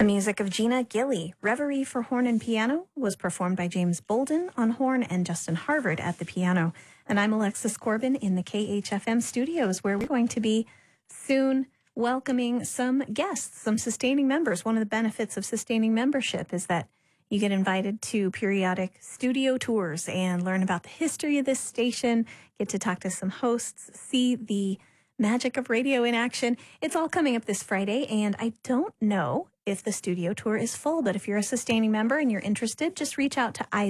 The music of Gina Gilly, Reverie for Horn and Piano, was performed by James Bolden on horn and Justin Harvard at the piano. And I'm Alexis Corbin in the KHFM studios, where we're going to be soon welcoming some guests, some sustaining members. One of the benefits of sustaining membership is that you get invited to periodic studio tours and learn about the history of this station, get to talk to some hosts, see the magic of radio in action. It's all coming up this Friday, and I don't know if the studio tour is full, but if you're a sustaining member and you're interested, just reach out to